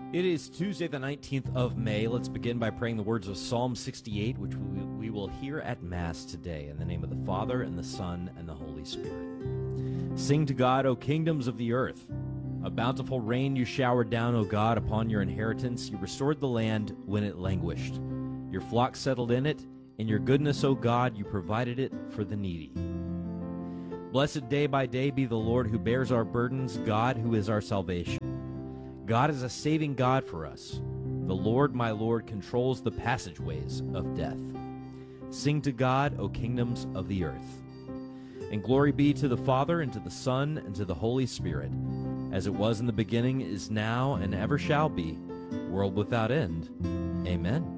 It is Tuesday, the 19th of May. Let's begin by praying the words of Psalm 68, which we will hear at Mass today. In the name of the Father, and the Son, and the Holy Spirit. Sing to God, O kingdoms of the earth. A bountiful rain you showered down, O God, upon your inheritance. You restored the land when it languished. Your flock settled in it. In your goodness, O God, you provided it for the needy. Blessed day by day be the Lord who bears our burdens, God who is our salvation. God is a saving God for us. The Lord, my Lord, controls the passageways of death. Sing to God, O kingdoms of the earth. And glory be to the Father, and to the Son, and to the Holy Spirit, as it was in the beginning, is now, and ever shall be, world without end. Amen.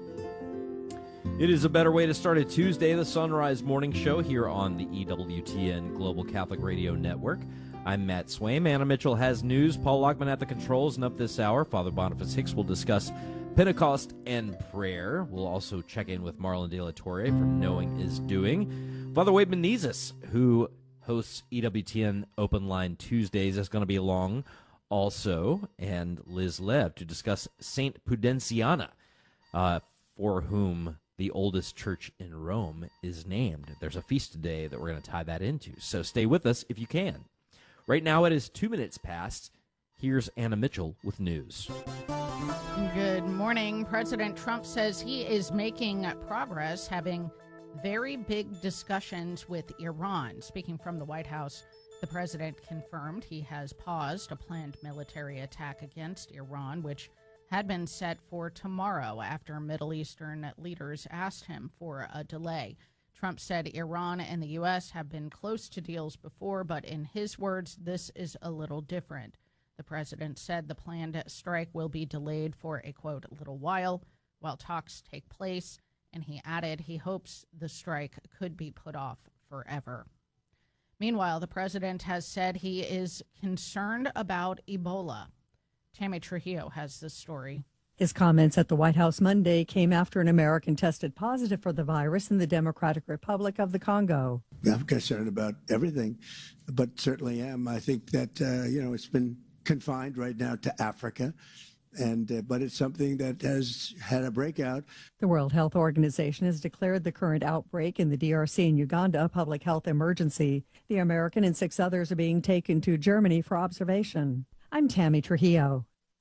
It is a better way to start a Tuesday, the Sunrise Morning Show here on the EWTN Global Catholic Radio Network. I'm Matt Swaim. Anna Mitchell has news. Paul Lockman at the controls, and up this hour, Father Boniface Hicks will discuss Pentecost and prayer. We'll also check in with Marlon De La Torre from Knowing is Doing. Father Wade Menezes, who hosts EWTN Open Line Tuesdays, is going to be along also, and Liz Lev to discuss Saint Pudenciana, for whom the oldest church in Rome is named. There's a feast today that we're going to tie that into, so stay with us if you can. Right now it is 2 minutes past. Here's Anna Mitchell with news. Good morning. President Trump says he is making progress, having very big discussions with Iran. Speaking from the White House, the president confirmed he has paused a planned military attack against Iran, which had been set for tomorrow after Middle Eastern leaders asked him for a delay. Trump said Iran and the U.S. have been close to deals before, but in his words, this is a little different. The president said the planned strike will be delayed for a, quote, little while talks take place, and he added he hopes the strike could be put off forever. Meanwhile, the president has said he is concerned about Ebola. Tammy Trujillo has this story. His comments at the White House Monday came after an American tested positive for the virus in the Democratic Republic of the Congo. I'm concerned about everything, but certainly am. I think that, it's been confined right now to Africa, but it's something that has had a breakout. The World Health Organization has declared the current outbreak in the DRC and Uganda a public health emergency. The American and 6 others are being taken to Germany for observation. I'm Tammy Trujillo.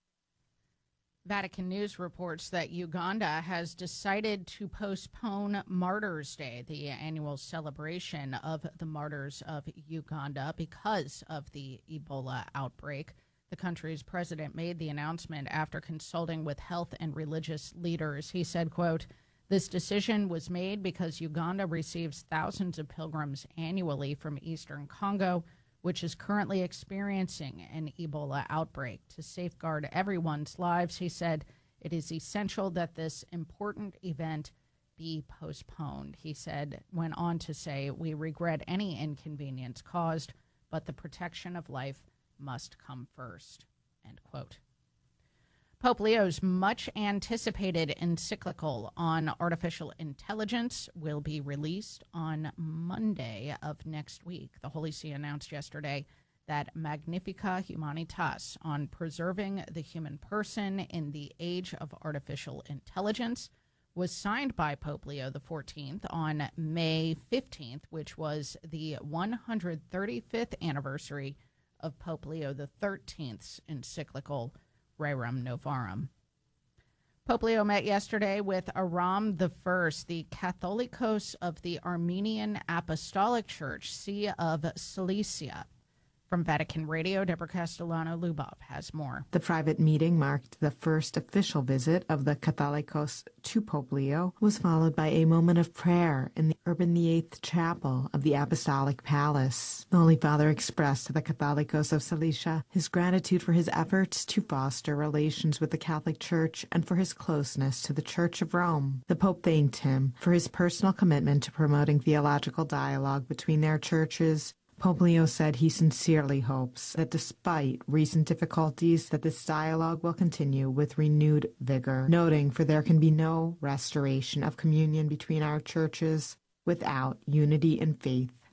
Vatican News reports that Uganda has decided to postpone Martyrs' Day, the annual celebration of the martyrs of Uganda, because of the Ebola outbreak. The country's president made the announcement after consulting with health and religious leaders. He said, quote, "This decision was made because Uganda receives thousands of pilgrims annually from eastern Congo, which is currently experiencing an Ebola outbreak. To safeguard everyone's lives," he said, "it is essential that this important event be postponed." He went on to say, "We regret any inconvenience caused, but the protection of life must come first," end quote. Pope Leo's much-anticipated encyclical on artificial intelligence will be released on Monday of next week. The Holy See announced yesterday that Magnifica Humanitas on preserving the human person in the age of artificial intelligence was signed by Pope Leo XIV on May 15th, which was the 135th anniversary of Pope Leo XIII's encyclical Rerum Novarum. Pope Leo met yesterday with Aram I, the Catholicos of the Armenian Apostolic Church, See of Cilicia. From Vatican Radio, Deborah Castellano-Lubov has more. The private meeting marked the first official visit of the Catholicos to Pope Leo, was followed by a moment of prayer in the Urban VIII Chapel of the Apostolic Palace. The Holy Father expressed to the Catholicos of Cilicia his gratitude for his efforts to foster relations with the Catholic Church and for his closeness to the Church of Rome. The Pope thanked him for his personal commitment to promoting theological dialogue between their churches. Pope Leo said he sincerely hopes that despite recent difficulties that this dialogue will continue with renewed vigor, noting for there can be no restoration of communion between our churches without unity in faith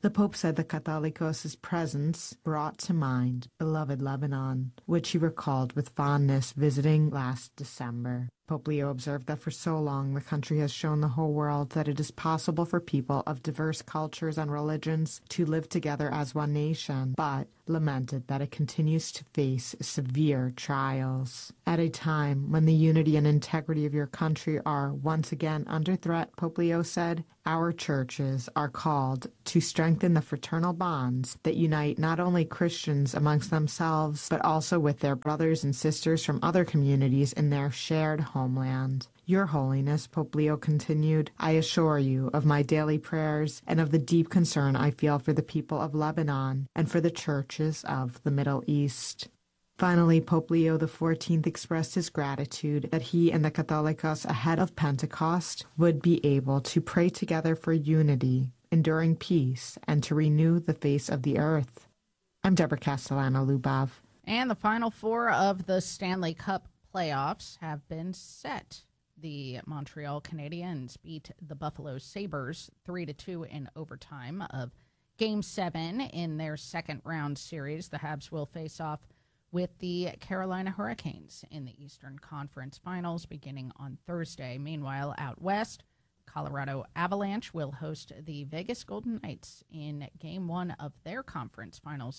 The Pope said the Catholicos' presence brought to mind beloved Lebanon, which he recalled with fondness visiting last December. Pope Leo observed that for so long the country has shown the whole world that it is possible for people of diverse cultures and religions to live together as one nation, but lamented that it continues to face severe trials. At a time when the unity and integrity of your country are once again under threat, Pope Leo said, our churches are called to strengthen the fraternal bonds that unite not only Christians amongst themselves, but also with their brothers and sisters from other communities in their shared homeland. Your Holiness, Pope Leo continued, I assure you of my daily prayers and of the deep concern I feel for the people of Lebanon and for the churches of the Middle East. Finally, Pope Leo XIV expressed his gratitude that he and the Catholicos ahead of Pentecost would be able to pray together for unity, enduring peace, and to renew the face of the earth. I'm Deborah Castellano-Lubov. And the final four of the Stanley Cup playoffs have been set. The Montreal Canadiens beat the Buffalo Sabres 3-2 in overtime of Game 7 in their second-round series. The Habs will face off with the Carolina Hurricanes in the Eastern Conference Finals beginning on Thursday. Meanwhile, out west, Colorado Avalanche will host the Vegas Golden Knights in Game 1 of their Conference Finals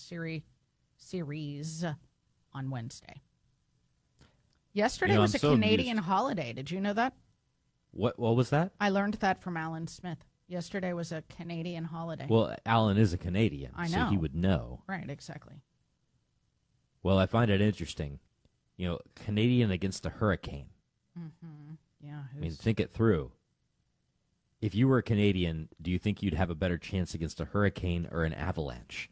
series on Wednesday. Yesterday was a Canadian holiday. Did you know that? What was that? I learned that from Alan Smith. Yesterday was a Canadian holiday. Well, Alan is a Canadian, I know. so he would know. Right, exactly. Well, I find it interesting. You know, Canadian against a hurricane. Mm-hmm. Yeah. I mean, think it through. If you were a Canadian, do you think you'd have a better chance against a hurricane or an avalanche?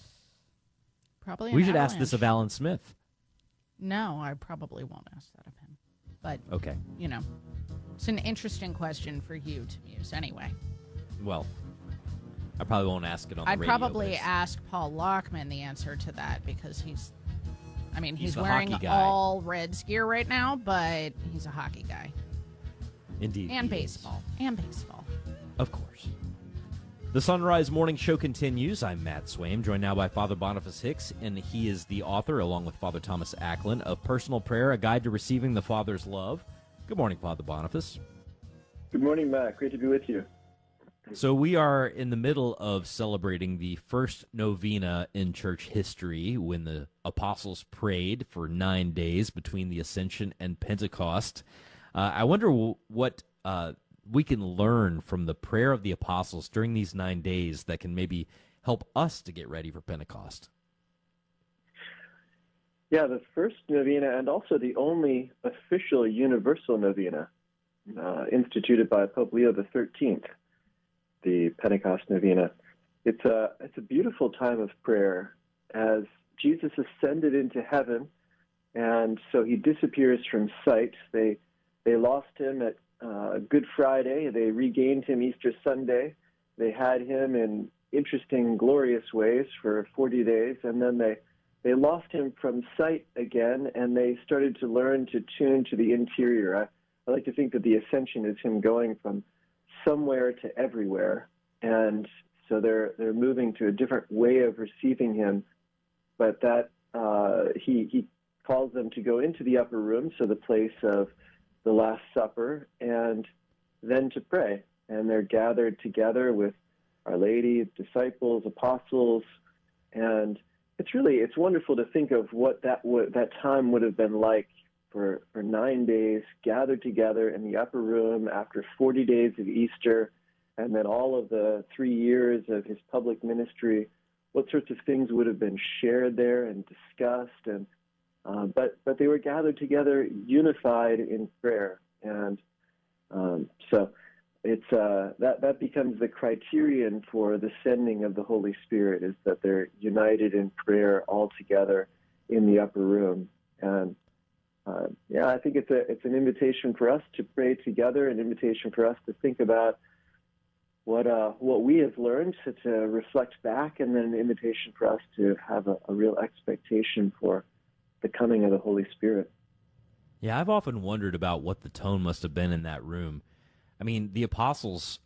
Probably We should ask this of Alan Smith. No, I probably won't ask that of him. But, Okay. you know, it's an interesting question for you to muse anyway. Well, I probably won't ask it on the I'd radio. probably ask Paul Lockman the answer to that because he's the wearing hockey guy. all Reds gear right now, but he's a hockey guy. Indeed. And he is. baseball. And baseball. Of course. The Sunrise Morning Show continues. I'm Matt Swaim, joined now by Father Boniface Hicks, and he is the author, along with Father Thomas Acklin, of Personal Prayer, A Guide to Receiving the Father's Love. Good morning, Father Boniface. Good morning, Matt. Great to be with you. So we are in the middle of celebrating the first novena in church history when the apostles prayed for 9 days between the Ascension and Pentecost. I wonder what we can learn from the prayer of the apostles during these 9 days that can maybe help us to get ready for Pentecost. Yeah, the first novena and also the only official universal novena instituted by Pope Leo XIII, the Pentecost novena. It's a beautiful time of prayer as Jesus ascended into heaven, and so he disappears from sight. They lost him at Good Friday. They regained him Easter Sunday. They had him in interesting, glorious ways for 40 days, and then they lost him from sight again, and they started to learn to tune to the interior. I like to think that the ascension is him going from somewhere to everywhere, and so they're moving to a different way of receiving him, but that he calls them to go into the upper room, so the place of the Last Supper, and then to pray. And they're gathered together with Our Lady, disciples, apostles, and it's wonderful to think of what that time would have been like for 9 days, gathered together in the upper room after 40 days of Easter, and then all of the 3 years of his public ministry. What sorts of things would have been shared there and discussed, and but they were gathered together, unified in prayer, and so it's that becomes the criterion for the sending of the Holy Spirit, is that they're united in prayer all together in the upper room. And I think it's an invitation for us to pray together, an invitation for us to think about what we have learned, to reflect back, and then an invitation for us to have a real expectation for the coming of the Holy Spirit. Yeah, I've often wondered about what the tone must have been in that room. I mean, the apostles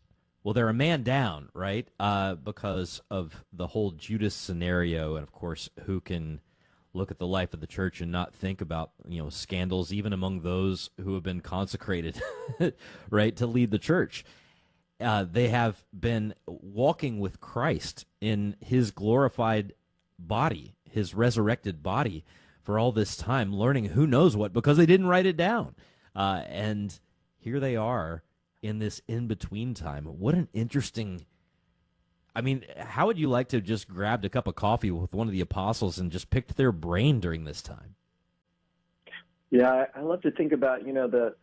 Well, they're a man down, right? Because of the whole Judas scenario, and of course, who can look at the life of the church and not think about scandals, even among those who have been consecrated, right, to lead the church. They have been walking with Christ in his glorified body, his resurrected body, for all this time, learning who knows what because they didn't write it down. And here they are in this in-between time. What an interesting... I mean, how would you like to have just grabbed a cup of coffee with one of the apostles and just picked their brain during this time? Yeah, I love to think about, the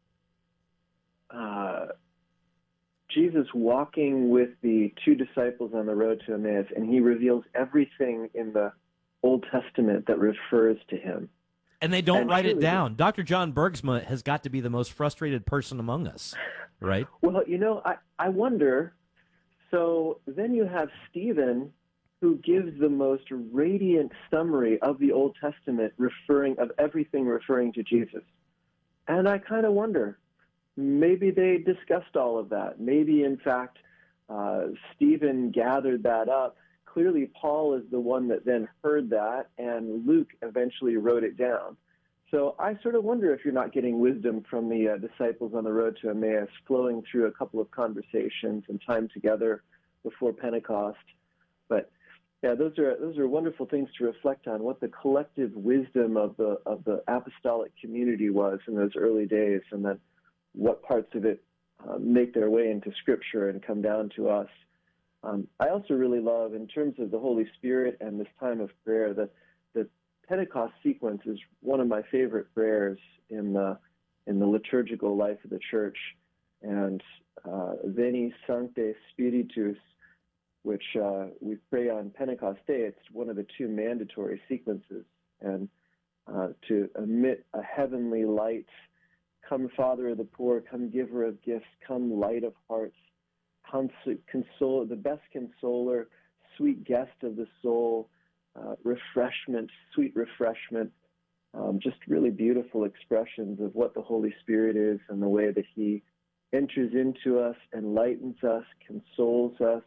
Jesus walking with the two disciples on the road to Emmaus, and he reveals everything in the Old Testament that refers to him. And they don't write it down. Dr. John Bergsma has got to be the most frustrated person among us, right? Well, I wonder, so then you have Stephen, who gives the most radiant summary of the Old Testament of everything referring to Jesus. And I kind of wonder, maybe they discussed all of that. Maybe, in fact, Stephen gathered that up. Clearly, Paul is the one that then heard that, and Luke eventually wrote it down. So I sort of wonder if you're not getting wisdom from the disciples on the road to Emmaus, flowing through a couple of conversations and time together before Pentecost. But yeah, those are wonderful things to reflect on, what the collective wisdom of the apostolic community was in those early days, and then what parts of it make their way into Scripture and come down to us. I also really love, in terms of the Holy Spirit and this time of prayer, that the Pentecost sequence is one of my favorite prayers in the liturgical life of the church. And Veni Sancte Spiritus, which we pray on Pentecost Day, it's one of the two mandatory sequences. And to emit a heavenly light, come Father of the poor, come Giver of gifts, come Light of hearts, console, the best consoler, sweet guest of the soul, refreshment, sweet refreshment, just really beautiful expressions of what the Holy Spirit is and the way that he enters into us, enlightens us, consoles us,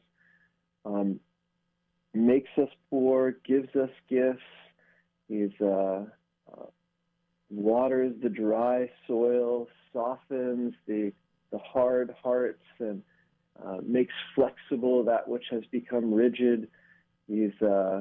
makes us poor, gives us gifts. He's waters the dry soil, softens the hard hearts, and makes flexible that which has become rigid. He's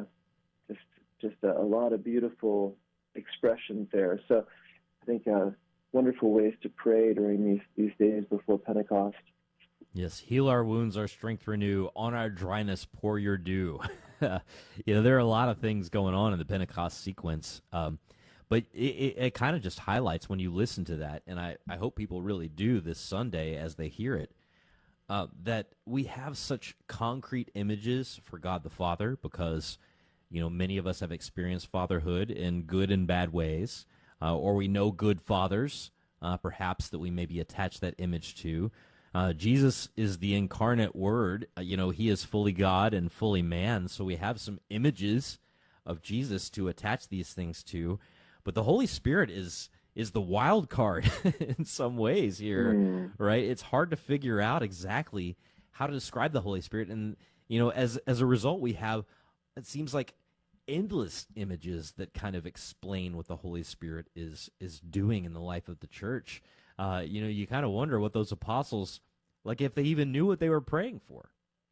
just a lot of beautiful expressions there. So I think wonderful ways to pray during these days before Pentecost. Yes, heal our wounds, our strength renew, on our dryness pour your dew. There are a lot of things going on in the Pentecost sequence, but it kind of just highlights when you listen to that, and I hope people really do this Sunday as they hear it, that we have such concrete images for God the Father because, many of us have experienced fatherhood in good and bad ways, or we know good fathers, perhaps, that we maybe attach that image to. Jesus is the incarnate Word. He is fully God and fully man, so we have some images of Jesus to attach these things to. But the Holy Spirit is the wild card in some ways here, right? It's hard to figure out exactly how to describe the Holy Spirit. And, as a result, we have, it seems like, endless images that kind of explain what the Holy Spirit is doing in the life of the church. You kind of wonder what those apostles, like if they even knew what they were praying for.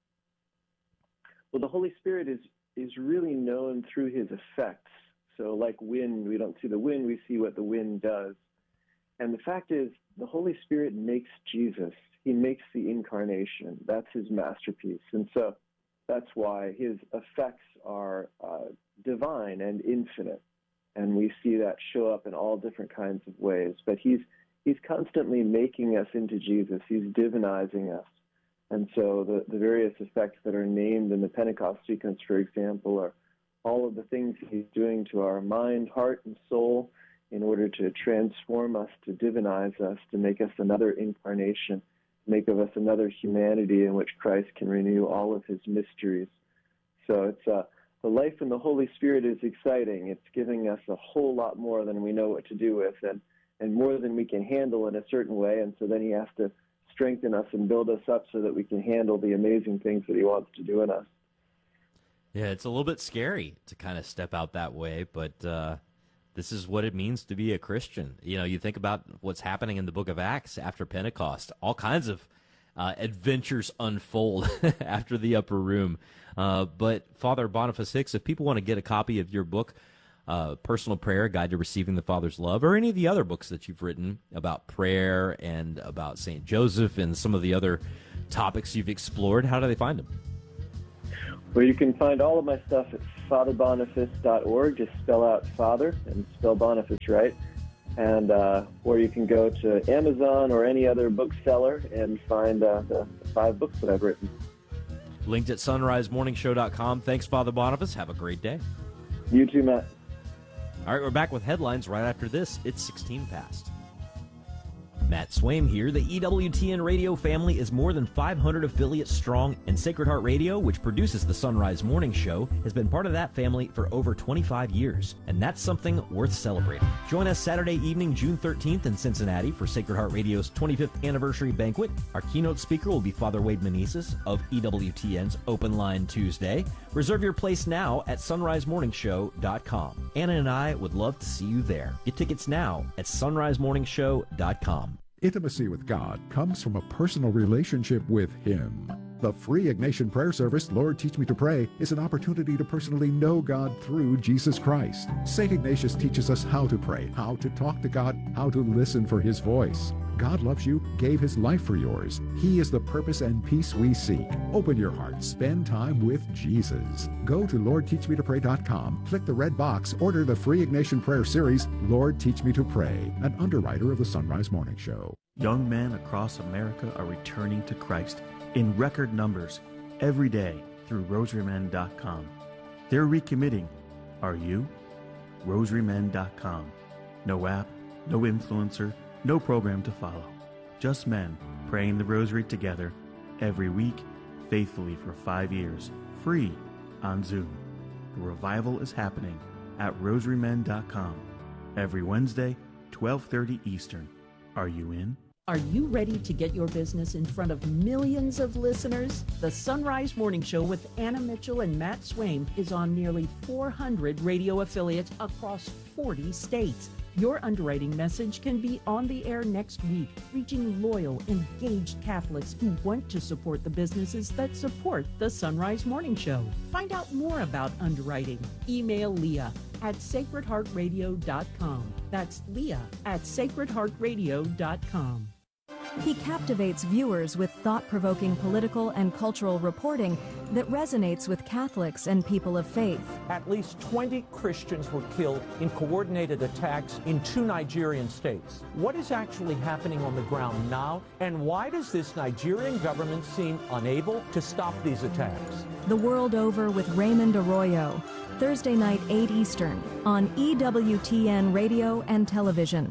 Well, the Holy Spirit is really known through his effects. So like wind, we don't see the wind, we see what the wind does. And the fact is, the Holy Spirit makes Jesus. He makes the incarnation. That's his masterpiece. And so that's why his effects are divine and infinite. And we see that show up in all different kinds of ways. But he's constantly making us into Jesus. He's divinizing us. And so the various effects that are named in the Pentecost sequence, for example, are all of the things he's doing to our mind, heart, and soul in order to transform us, to divinize us, to make us another incarnation, make of us another humanity in which Christ can renew all of his mysteries. So it's the life in the Holy Spirit is exciting. It's giving us a whole lot more than we know what to do with, and more than we can handle in a certain way. And so then he has to strengthen us and build us up so that we can handle the amazing things that he wants to do in us. Yeah, it's a little bit scary to kind of step out that way, but this is what it means to be a Christian. You know, you think about what's happening in the book of Acts after Pentecost. All kinds of adventures unfold after the upper room. But Father Boniface Hicks, if people want to get a copy of your book, Personal Prayer, Guide to Receiving the Father's Love, or any of the other books that you've written about prayer and about St. Joseph and some of the other topics you've explored, how do they find them? Well, you can find all of my stuff at fatherboniface.org. Just spell out Father and spell Boniface right. And or you can go to Amazon or any other bookseller and find the 5 books that I've written. Linked at sunrisemorningshow.com. Thanks, Father Boniface. Have a great day. You too, Matt. All right, we're back with headlines right after this. It's 16 past. Matt Swaim here. The EWTN radio family is more than 500 affiliates strong, and Sacred Heart Radio, which produces the Sunrise Morning Show, has been part of that family for over 25 years, and that's something worth celebrating. Join us Saturday evening, June 13th in Cincinnati for Sacred Heart Radio's 25th anniversary banquet. Our keynote speaker will be Father Wade Meneses of EWTN's Open Line Tuesday. Reserve your place now at sunrisemorningshow.com. Anna and I would love to see you there. Get tickets now at sunrisemorningshow.com. Intimacy with God comes from a personal relationship with Him. The free Ignatian prayer service, Lord Teach Me to Pray, is an opportunity to personally know God through Jesus Christ. St. Ignatius teaches us how to pray, how to talk to God, how to listen for His voice. God loves you, gave His life for yours. He is the purpose and peace we seek. Open your heart. Spend time with Jesus. Go to LordTeachMeToPray.com. Click the red box. Order the free Ignatian Prayer Series, Lord Teach Me to Pray, an underwriter of the Sunrise Morning Show. Young men across America are returning to Christ in record numbers every day through RosaryMen.com. They're recommitting. Are you? RosaryMen.com. No app, no influencer, no program to follow. Just men praying the rosary together every week, faithfully for 5 years, free on Zoom. The revival is happening at RosaryMen.com every Wednesday, 12:30 Eastern. Are you in? Are you ready to get your business in front of millions of listeners? The Sunrise Morning Show with Anna Mitchell and Matt Swaim is on nearly 400 radio affiliates across 40 states. Your underwriting message can be on the air next week, reaching loyal, engaged Catholics who want to support the businesses that support the Sunrise Morning Show. Find out more about underwriting. Email Leah at sacredheartradio.com. That's Leah at sacredheartradio.com. He captivates viewers with thought-provoking political and cultural reporting that resonates with Catholics and people of faith. At least 20 Christians were killed in coordinated attacks in 2 Nigerian states. What is actually happening on the ground now, and why does this Nigerian government seem unable to stop these attacks? The World Over with Raymond Arroyo. Thursday night, 8 Eastern, on EWTN Radio and Television.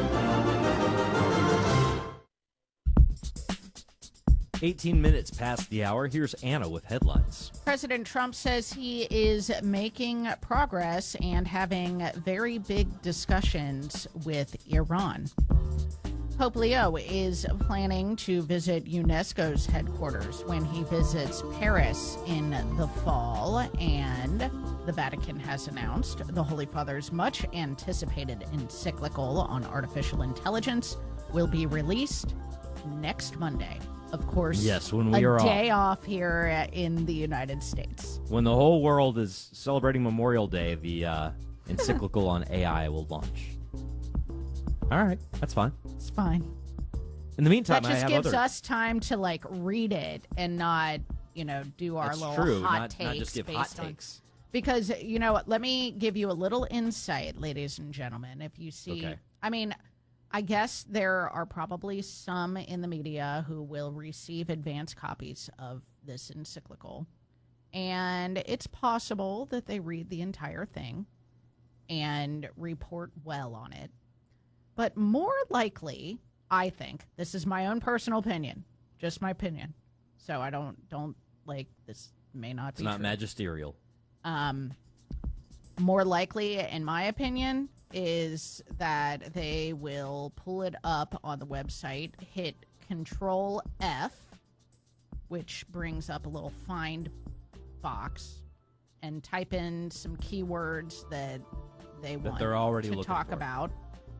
18 minutes past the hour. Here's Anna with headlines. President Trump says he is making progress and having very big discussions with Iran. Pope Leo is planning to visit UNESCO's headquarters when he visits Paris in the fall, and the Vatican has announced the Holy Father's much anticipated encyclical on artificial intelligence will be released next Monday. Of course, yes, when we are a day off here in the United States. When the whole world is celebrating Memorial Day, the encyclical on AI will launch. All right, that's fine. It's fine. In the meantime, that just gives us time to read it and not, do our that's little true. hot takes. Not just give hot takes. Because let me give you a little insight, ladies and gentlemen. If you see, okay. I guess there are probably some in the media who will receive advance copies of this encyclical. And it's possible that they read the entire thing and report well on it. But more likely, I think, this is my own personal opinion, just my opinion. So I don't this may not be It's not true. magisterial. More likely, in my opinion, is that they will pull it up on the website, hit Control F, which brings up a little find box, and type in some keywords that they want they're already to looking talk for. about,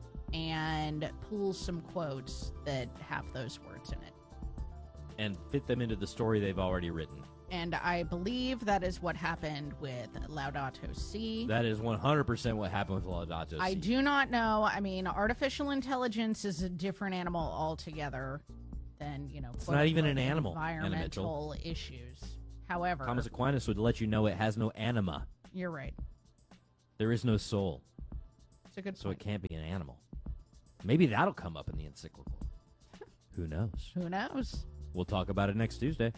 and pull some quotes that have those words in it. And fit them into the story they've already written. And I believe that is what happened with Laudato Si. That is 100% what happened with Laudato Si. I do not know. I mean, artificial intelligence is a different animal altogether than, It's not even an animal, environmental issues. However, Thomas Aquinas would let you know it has no anima. you're right. There is no soul. It's a good So point. it can't be an animal. Maybe that'll come up in the encyclical. Who knows? Who knows? We'll talk about it next Tuesday.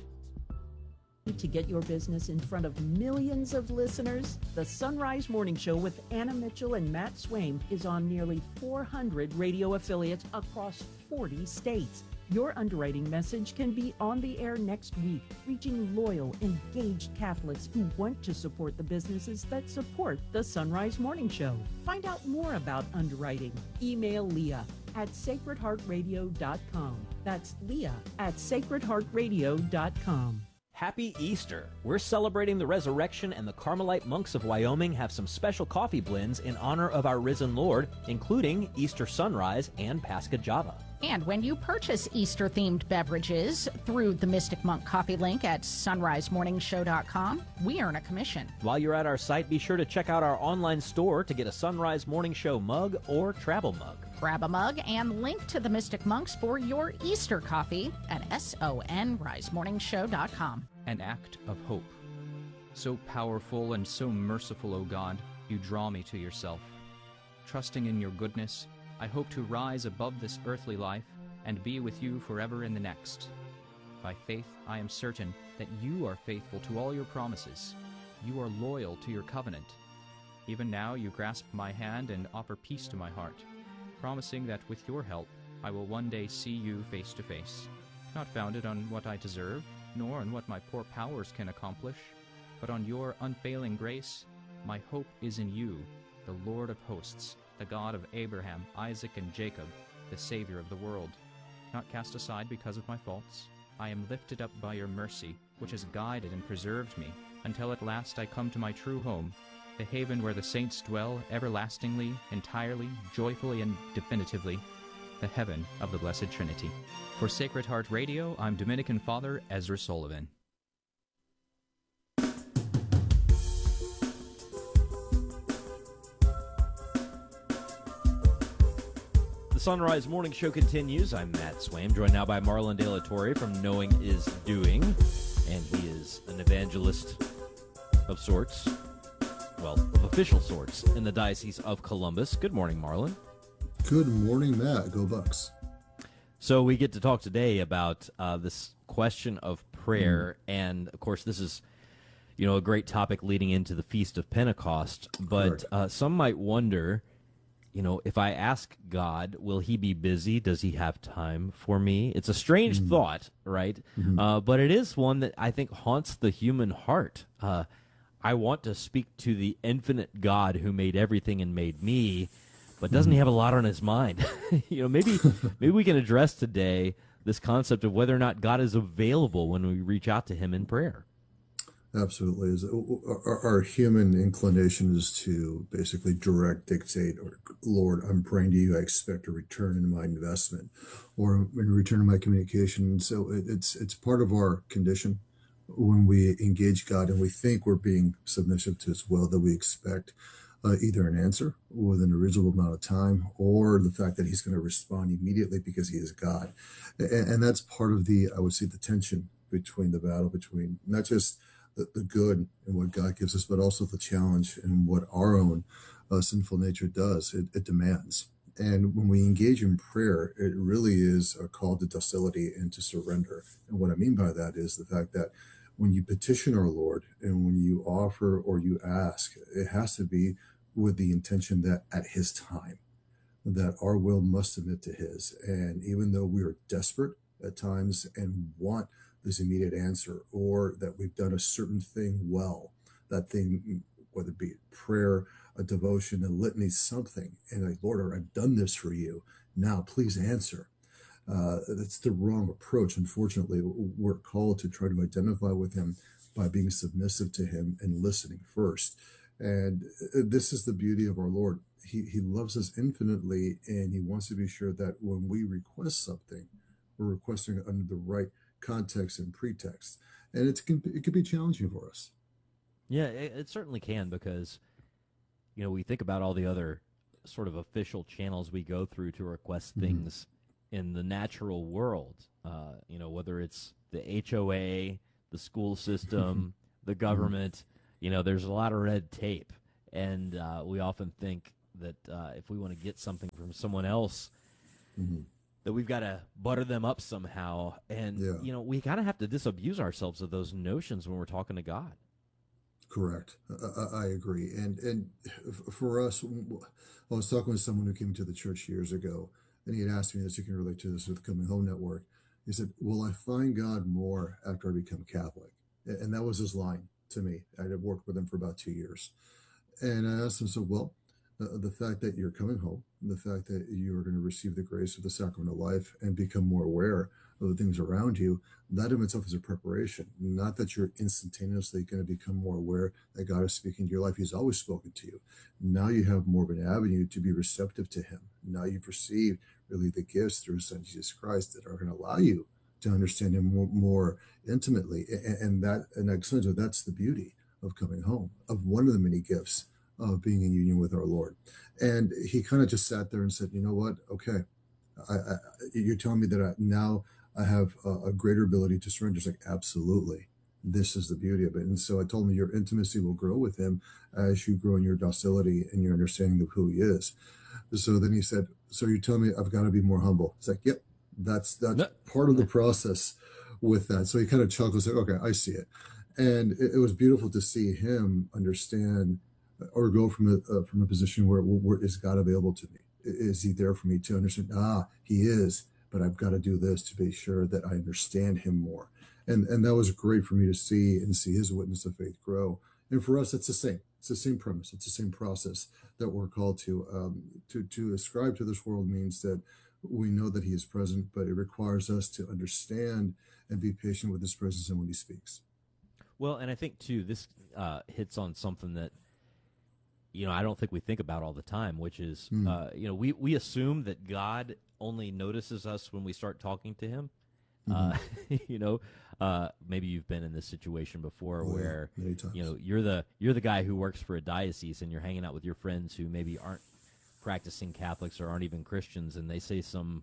To get your business in front of millions of listeners, the Sunrise Morning Show with Anna Mitchell and Matt Swaim is on nearly 400 radio affiliates across 40 states. Your underwriting message can be on the air next week, reaching loyal, engaged Catholics who want to support the businesses that support the Sunrise Morning Show. Find out more about underwriting. Email Leah at sacredheartradio.com. That's Leah at sacredheartradio.com. Happy Easter! We're celebrating the resurrection, and the Carmelite monks of Wyoming have some special coffee blends in honor of our risen Lord, including Easter Sunrise and Pascha Java. And when you purchase Easter-themed beverages through the Mystic Monk coffee link at sunrisemorningshow.com, we earn a commission. While you're at our site, be sure to check out our online store to get a Sunrise Morning Show mug or travel mug. Grab a mug and link to the Mystic Monks for your Easter coffee at sonrisemorningshow.com. An act of hope. So powerful and so merciful, O God, you draw me to yourself. Trusting in your goodness, I hope to rise above this earthly life and be with you forever in the next. By faith, I am certain that you are faithful to all your promises. You are loyal to your covenant. Even now you grasp my hand and offer peace to my heart, promising that with your help, I will one day see you face to face, not founded on what I deserve, nor on what my poor powers can accomplish, but on your unfailing grace. My hope is in you, the Lord of hosts, the God of Abraham, Isaac, and Jacob, the Savior of the world. Not cast aside because of my faults, I am lifted up by your mercy, which has guided and preserved me, until at last I come to my true home, the haven where the saints dwell everlastingly, entirely, joyfully, and definitively, the heaven of the Blessed Trinity. For Sacred Heart Radio, I'm Dominican Father Ezra Sullivan. The Sunrise Morning Show continues. I'm Matt Swaim, joined now by Marlon De La Torre from Knowing is Doing, and he is an evangelist of sorts, well, of official sorts, in the Diocese of Columbus. Good morning, Marlon. Good morning, Matt. Go Bucks. So we get to talk today about this question of prayer, and of course this is, a great topic leading into the Feast of Pentecost, but some might wonder, if I ask God, will he be busy? Does he have time for me? It's a strange thought, right? But it is one that I think haunts the human heart. I want to speak to the infinite God who made everything and made me, but doesn't he have a lot on his mind? Maybe we can address today this concept of whether or not God is available when we reach out to him in prayer. Absolutely. Our human inclination is to basically direct, dictate, or Lord, I'm praying to you. I expect a return in my investment or in return in my communication. So it's part of our condition when we engage God and we think we're being submissive to his will, that we expect either an answer within a reasonable amount of time or the fact that he's going to respond immediately because he is God. And that's part of the tension between the battle between not just the good and what God gives us, but also the challenge and what our own sinful nature does. It demands. And when we engage in prayer, it really is a call to docility and to surrender. And what I mean by that is the fact that when you petition our Lord and when you offer or you ask, it has to be with the intention that at his time, that our will must submit to his. And even though we are desperate at times and want this immediate answer, or that we've done a certain thing well, that thing, whether it be prayer, a devotion, a litany, something, and like, Lord, I've done this for you. Now, please answer. That's the wrong approach. Unfortunately, we're called to try to identify with him by being submissive to him and listening first. And this is the beauty of our Lord. He loves us infinitely, and he wants to be sure that when we request something, we're requesting it under the right context and pretext. And it can be challenging for us. Yeah, it certainly can, because, we think about all the other sort of official channels we go through to request things in the natural world, whether it's the HOA, the school system, the government, there's a lot of red tape. And we often think that if we want to get something from someone else, that we've got to butter them up somehow. And, we kind of have to disabuse ourselves of those notions when we're talking to God. Correct. I agree. And for us, I was talking with someone who came to the church years ago, and he had asked me this, you can relate to this with Coming Home Network. He said, will I find God more after I become Catholic? And that was his line to me. I had worked with him for about 2 years. And I asked him, so, well, the fact that you're coming home, the fact that you're going to receive the grace of the sacrament of life and become more aware of the things around you, that in itself is a preparation. Not that you're instantaneously going to become more aware that God is speaking to your life. He's always spoken to you. Now you have more of an avenue to be receptive to him. Now you've received really the gifts through his son, Jesus Christ, that are going to allow you to understand him more intimately. And that's the beauty of coming home, of one of the many gifts of being in union with our Lord. And he kind of just sat there and said, you know what? Okay, you're telling me that now I have a greater ability to surrender. It's like, absolutely. This is the beauty of it. And so I told him your intimacy will grow with him as you grow in your docility and your understanding of who he is. So then he said, so you're telling me I've got to be more humble. It's like, yep, that's part of the process with that. So he kind of chuckles, like, okay, I see it. And it was beautiful to see him understand or go from a position where is God available to me? Is he there for me to understand? He is, but I've got to do this to be sure that I understand him more. And that was great for me to see and see his witness of faith grow. And for us, it's the same. It's the same premise. It's the same process that we're called to ascribe to this world means that we know that he is present, but it requires us to understand and be patient with his presence and when he speaks. Well, and I think, too, this hits on something that, I don't think we think about all the time, which is, we assume that God only notices us when we start talking to him. Maybe you've been in this situation before where, you're the guy who works for a diocese and you're hanging out with your friends who maybe aren't practicing Catholics or aren't even Christians, and they say some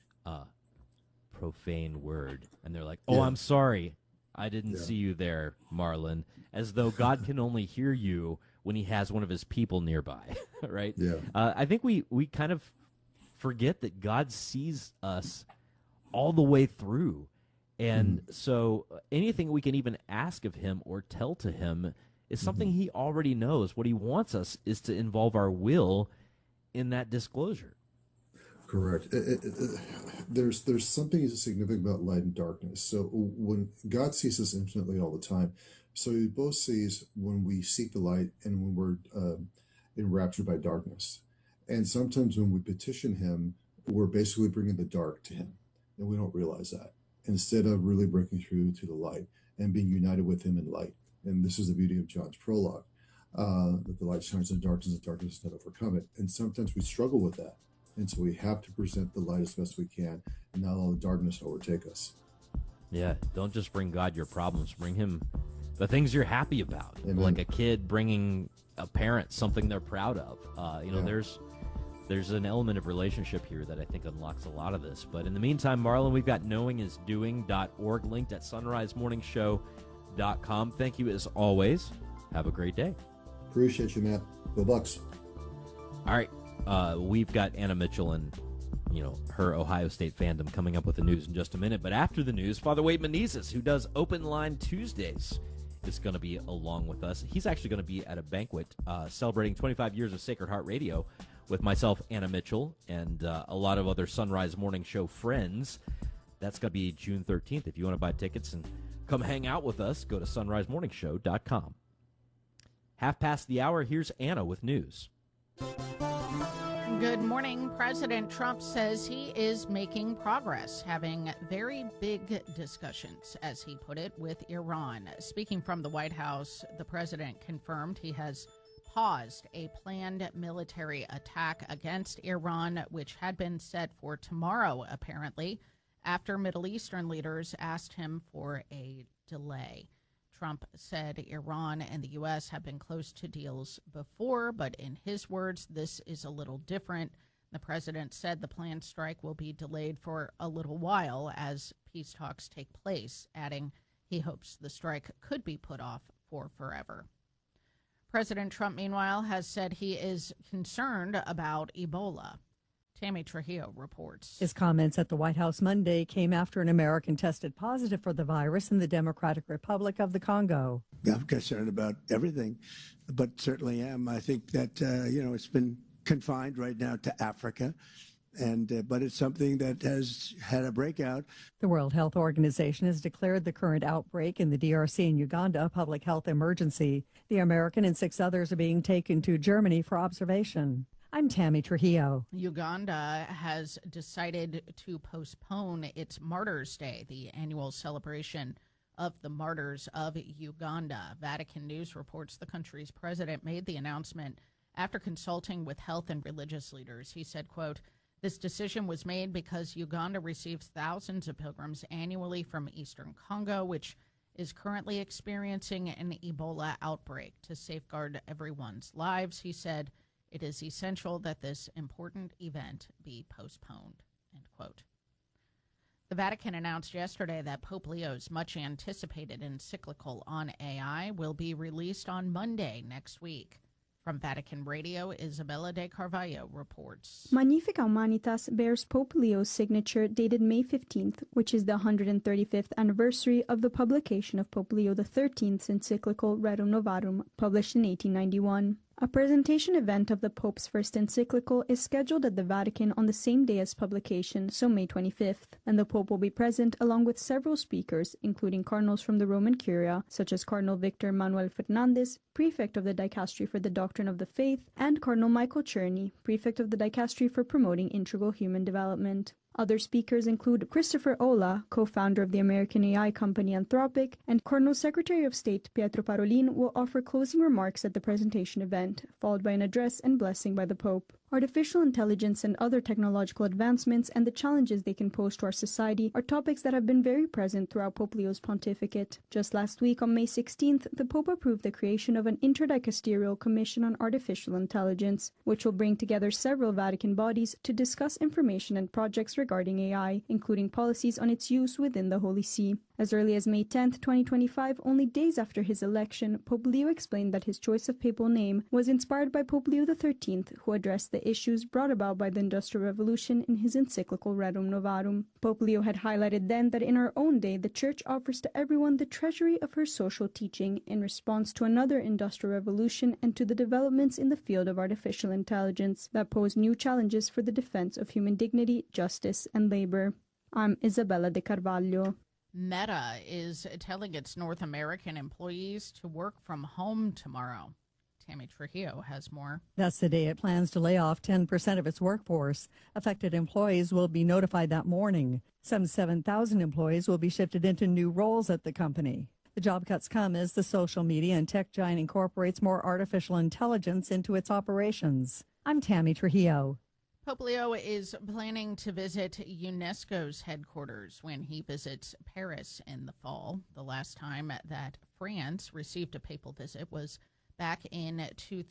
profane word, and they're like, I'm sorry, I didn't see you there, Marlon, as though God can only hear you when he has one of his people nearby, right? Yeah. I think we kind of forget that God sees us all the way through. And so anything we can even ask of him or tell to him is something he already knows. What he wants us is to involve our will in that disclosure. Correct. There's something significant about light and darkness. So when God sees us infinitely all the time, so he both sees when we seek the light and when we're enraptured by darkness. And sometimes when we petition him, we're basically bringing the dark to him, and we don't realize that, instead of really breaking through to the light and being united with him in light. And this is the beauty of John's prologue, that the light shines in the darkness does not overcome it. And sometimes we struggle with that. And so we have to present the light as best we can and not allow the darkness to overtake us. Yeah, don't just bring God your problems. Bring him the things you're happy about. Amen. Like a kid bringing a parent something they're proud of. There's an element of relationship here that I think unlocks a lot of this. But in the meantime, Marlon, we've got knowingisdoing.org linked at sunrisemorningshow.com. Thank you as always. Have a great day. Appreciate you, Matt. Go Bucks. All right. We've got Anna Mitchell and, her Ohio State fandom coming up with the news in just a minute. But after the news, Father Wade Menezes, who does Open Line Tuesdays, is going to be along with us. He's actually going to be at a banquet celebrating 25 years of Sacred Heart Radio with myself, Anna Mitchell, and a lot of other Sunrise Morning Show friends. That's going to be June 13th. If you want to buy tickets and come hang out with us, go to sunrisemorningshow.com. 5:30, here's Anna with news. Good morning. President Trump says he is making progress, having very big discussions, as he put it, with Iran. Speaking from the White House, the president confirmed he has paused a planned military attack against Iran, which had been set for tomorrow, apparently, after Middle Eastern leaders asked him for a delay. Trump said Iran and the U.S. have been close to deals before, but in his words, this is a little different. The president said the planned strike will be delayed for a little while as peace talks take place, adding he hopes the strike could be put off for forever. President Trump, meanwhile, has said he is concerned about Ebola. Tammy Trujillo reports. His comments at the White House Monday came after an American tested positive for the virus in the Democratic Republic of the Congo. I'm concerned about everything, but certainly am. I think that, it's been confined right now to Africa, but it's something that has had a breakout. The World Health Organization has declared the current outbreak in the DRC and Uganda a public health emergency. The American and 6 others are being taken to Germany for observation. I'm Tammy Trujillo. Uganda has decided to postpone its Martyrs' Day, the annual celebration of the martyrs of Uganda. Vatican News reports the country's president made the announcement after consulting with health and religious leaders. He said, quote, "This decision was made because Uganda receives thousands of pilgrims annually from eastern Congo, which is currently experiencing an Ebola outbreak. To safeguard everyone's lives," he said, "it is essential that this important event be postponed," end quote. The Vatican announced yesterday that Pope Leo's much-anticipated encyclical on AI will be released on Monday next week. From Vatican Radio, Isabella de Carvalho reports. Magnificat Humanitas bears Pope Leo's signature dated May 15th, which is the 135th anniversary of the publication of Pope Leo XIII's encyclical Rerum Novarum, published in 1891. A presentation event of the Pope's first encyclical is scheduled at the Vatican on the same day as publication, so May 25th, and the Pope will be present along with several speakers, including cardinals from the Roman Curia, such as Cardinal Victor Manuel Fernandez, prefect of the Dicastery for the Doctrine of the Faith, and Cardinal Michael Czerny, prefect of the Dicastery for Promoting Integral Human Development. Other speakers include Christopher Olah, co-founder of the American AI company Anthropic, and Cardinal Secretary of State Pietro Parolin will offer closing remarks at the presentation event, followed by an address and blessing by the Pope. Artificial intelligence and other technological advancements and the challenges they can pose to our society are topics that have been very present throughout Pope Leo's pontificate. Just last week, on May 16th, the Pope approved the creation of an interdicasterial commission on artificial intelligence, which will bring together several Vatican bodies to discuss information and projects regarding AI, including policies on its use within the Holy See. As early as May 10, 2025, only days after his election, Pope Leo explained that his choice of papal name was inspired by Pope Leo XIII, who addressed the issues brought about by the Industrial Revolution in his encyclical Rerum Novarum. Pope Leo had highlighted then that in our own day, the Church offers to everyone the treasury of her social teaching in response to another industrial revolution and to the developments in the field of artificial intelligence that pose new challenges for the defense of human dignity, justice, and labor. I'm Isabella de Carvalho. Meta is telling its North American employees to work from home tomorrow. Tammy Trujillo has more. That's the day it plans to lay off 10% of its workforce. Affected employees will be notified that morning. Some 7,000 employees will be shifted into new roles at the company. The job cuts come as the social media and tech giant incorporates more artificial intelligence into its operations. I'm Tammy Trujillo. Pope Leo is planning to visit UNESCO's headquarters when he visits Paris in the fall. The last time that France received a papal visit was back in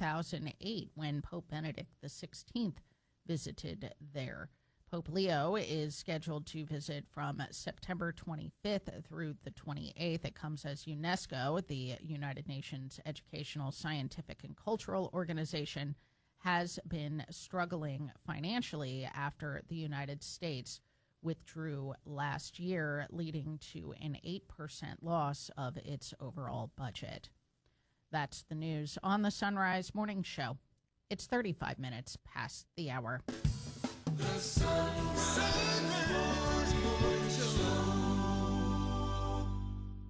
2008 when Pope Benedict XVI visited there. Pope Leo is scheduled to visit from September 25th through the 28th. It comes as UNESCO, the United Nations Educational, Scientific, and Cultural Organization, has been struggling financially after the United States withdrew last year, leading to an 8% loss of its overall budget. That's the news on the Sunrise Morning Show. It's 35 minutes past the hour. The Sunrise Morning Show.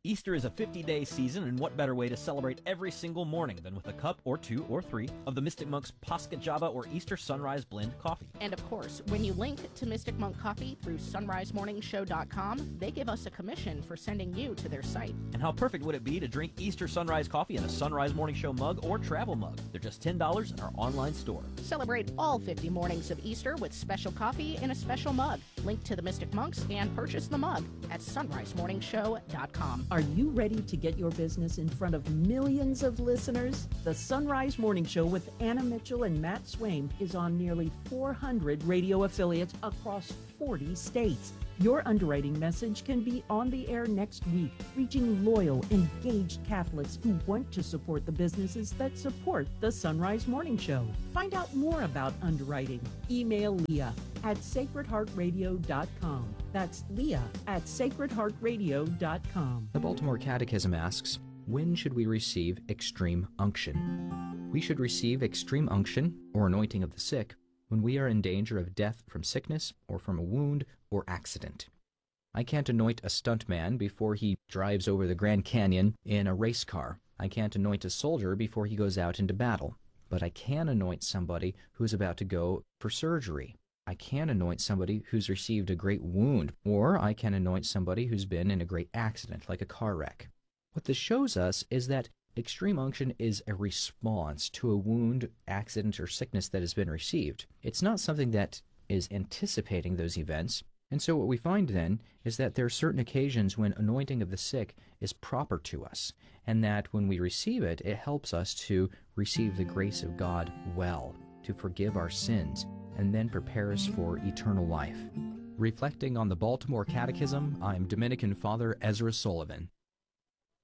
Easter is a 50-day season, and what better way to celebrate every single morning than with a cup or 2 or 3 of the Mystic Monk's Posca Java or Easter Sunrise Blend coffee. And of course, when you link to Mystic Monk Coffee through sunrisemorningshow.com, they give us a commission for sending you to their site. And how perfect would it be to drink Easter Sunrise coffee in a Sunrise Morning Show mug or travel mug? They're just $10 in our online store. Celebrate all 50 mornings of Easter with special coffee in a special mug. Link to the Mystic Monks and purchase the mug at sunrisemorningshow.com. Are you ready to get your business in front of millions of listeners? The Sunrise Morning Show with Anna Mitchell and Matt Swaim is on nearly 400 radio affiliates across 40 states. Your underwriting message can be on the air next week, reaching loyal, engaged Catholics who want to support the businesses that support the Sunrise Morning Show. Find out more about underwriting. Email Leah at sacredheartradio.com. That's Leah at sacredheartradio.com. The Baltimore Catechism asks, when should we receive extreme unction? We should receive extreme unction, or anointing of the sick, when we are in danger of death from sickness or from a wound or accident. I can't anoint a stuntman before he drives over the Grand Canyon in a race car. I can't anoint a soldier before he goes out into battle. But I can anoint somebody who's about to go for surgery. I can anoint somebody who's received a great wound, or I can anoint somebody who's been in a great accident, like a car wreck. What this shows us is that extreme unction is a response to a wound, accident, or sickness that has been received. It's not something that is anticipating those events. And so what we find then is that there are certain occasions when anointing of the sick is proper to us, and that when we receive it, it helps us to receive the grace of God well, to forgive our sins, and then prepare us for eternal life. Reflecting on the Baltimore Catechism, I'm Dominican Father Ezra Sullivan.